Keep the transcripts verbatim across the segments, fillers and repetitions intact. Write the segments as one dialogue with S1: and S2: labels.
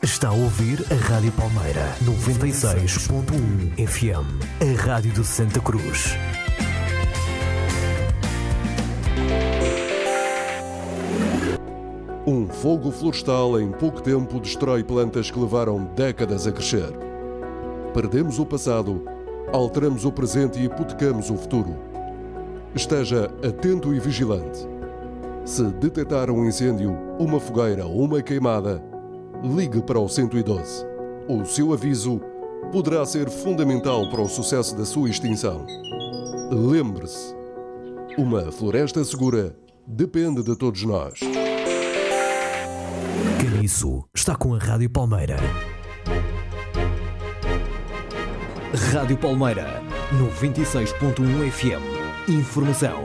S1: Está a ouvir a Rádio Palmeira, noventa e seis ponto um F M, a Rádio de Santa Cruz.
S2: Um fogo florestal em pouco tempo destrói plantas que levaram décadas a crescer. Perdemos o passado, alteramos o presente e hipotecamos o futuro. Esteja atento e vigilante. Se detectar um incêndio, uma fogueira ou uma queimada, ligue para o cento e doze. O seu aviso poderá ser fundamental para o sucesso da sua extinção. Lembre-se, uma floresta segura depende de todos nós.
S1: Caniço está com a Rádio Palmeira. Rádio Palmeira, noventa e seis ponto um F M. Informação.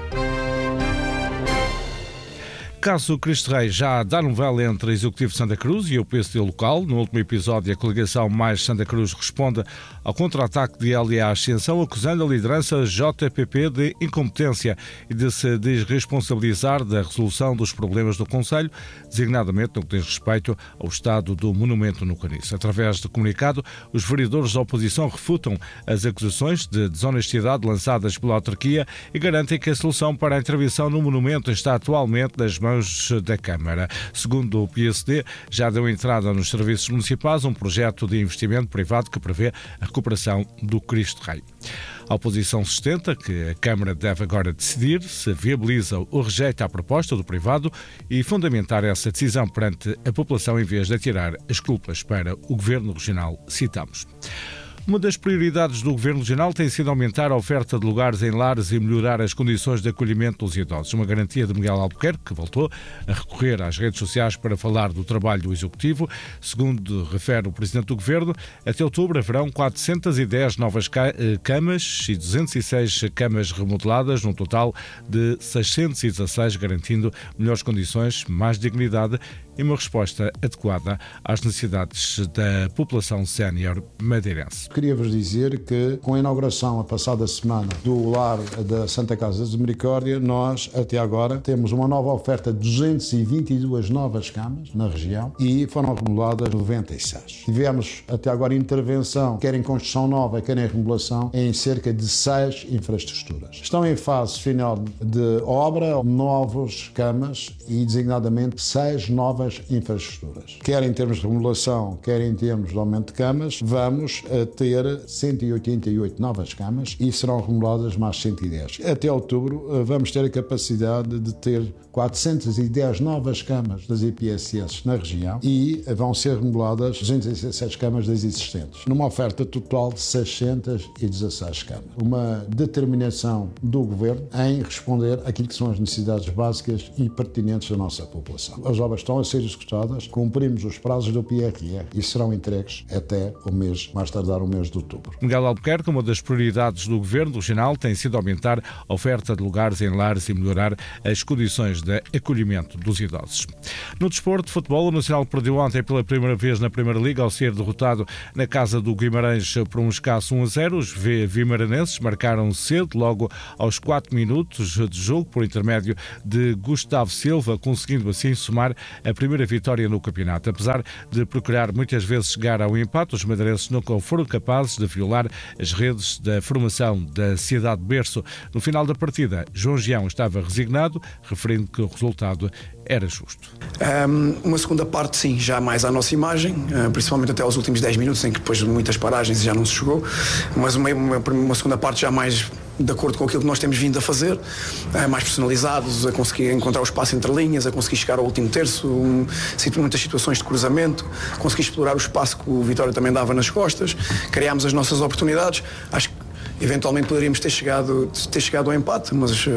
S3: Caso Cristo Rei já dá novela entre o Executivo de Santa Cruz e o P S D local. No último episódio, a coligação Mais Santa Cruz responde ao contra-ataque de L A Ascensão, acusando a liderança J P P de incompetência e de se desresponsabilizar da resolução dos problemas do Conselho, designadamente no que diz respeito ao estado do monumento no Caniço. Através de comunicado, os vereadores da oposição refutam as acusações de desonestidade lançadas pela autarquia e garantem que a solução para a intervenção no monumento está atualmente nas mãos da Câmara. Segundo o P S D, já deu entrada nos serviços municipais um projeto de investimento privado que prevê a recuperação do Cristo Rei. A oposição sustenta que a Câmara deve agora decidir se viabiliza ou rejeita a proposta do privado e fundamentar essa decisão perante a população em vez de atirar as culpas para o Governo Regional, citamos. Uma das prioridades do Governo Regional tem sido aumentar a oferta de lugares em lares e melhorar as condições de acolhimento dos idosos. Uma garantia de Miguel Albuquerque, que voltou a recorrer às redes sociais para falar do trabalho do Executivo. Segundo refere o Presidente do Governo, até outubro haverão quatrocentas e dez novas camas e duzentas e seis camas remodeladas, num total de seiscentas e dezasseis, garantindo melhores condições, mais dignidade e uma resposta adequada às necessidades da população sénior madeirense.
S4: Queria-vos dizer que, com a inauguração a passada semana do lar da Santa Casa de Misericórdia, nós, até agora, temos uma nova oferta de duzentas e vinte e duas novas camas na região e foram remodeladas noventa e seis. Tivemos, até agora, intervenção, quer em construção nova, quer em remodelação, em cerca de seis infraestruturas. Estão em fase final de obra, novas camas e, designadamente, seis novas infraestruturas. Quer em termos de remodelação, quer em termos de aumento de camas, vamos ter cento e oitenta e oito novas camas e serão remodeladas mais cento e dez. Até outubro vamos ter a capacidade de ter quatrocentas e dez novas camas das I P S S na região e vão ser remodeladas duzentas e dezasseis camas das existentes, numa oferta total de seiscentas e dezasseis camas. Uma determinação do Governo em responder àquilo que são as necessidades básicas e pertinentes da nossa população. As obras estão a ser executadas, cumprimos os prazos do P R R e serão entregues até o mês, mais tardar o mês de outubro.
S3: Miguel Albuquerque, uma das prioridades do Governo Regional tem sido aumentar a oferta de lugares em lares e melhorar as condições de acolhimento dos idosos. No desporto de futebol, o Nacional perdeu ontem pela primeira vez na Primeira Liga ao ser derrotado na casa do Guimarães por um escasso um a zero. Os vimaranenses marcaram cedo, logo aos quatro minutos de jogo, por intermédio de Gustavo Silva, conseguindo assim somar a primeira vitória no campeonato. Apesar de procurar muitas vezes chegar ao empate, os madeirenses nunca foram capazes de violar as redes da formação da cidade de berço. No final da partida, João Gião estava resignado, referindo que o resultado era justo.
S5: Um, uma segunda parte, sim, já mais à nossa imagem, uh, principalmente até aos últimos dez minutos, em que depois de muitas paragens já não se jogou, mas uma, uma, uma segunda parte já mais de acordo com aquilo que nós temos vindo a fazer, uh, mais personalizados, a conseguir encontrar o espaço entre linhas, a conseguir chegar ao último terço, um, muitas situações de cruzamento, conseguir explorar o espaço que o Vitória também dava nas costas, criámos as nossas oportunidades. Acho que eventualmente poderíamos ter chegado, ter chegado ao empate, mas uh,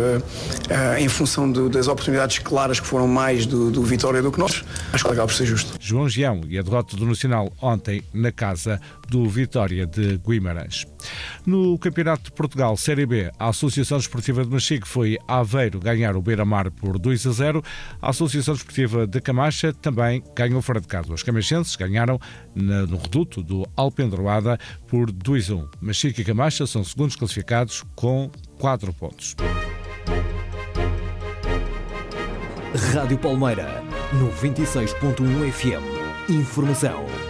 S5: uh, em função do, das oportunidades claras que foram mais do, do Vitória do que nós, acho que acaba por ser justo.
S3: João Gião e a derrota do Nacional ontem na casa do Vitória de Guimarães. No Campeonato de Portugal Série B, a Associação Desportiva de Machique foi a Aveiro ganhar o Beira-Mar por dois a zero. A Associação Desportiva de Camacha também ganhou fora de casa. Os camachenses ganharam na, no reduto do Alpendroada por dois a um. Machique e Camacha são segundos classificados com quatro pontos.
S1: Rádio Palmeira, noventa e seis ponto um F M. Informação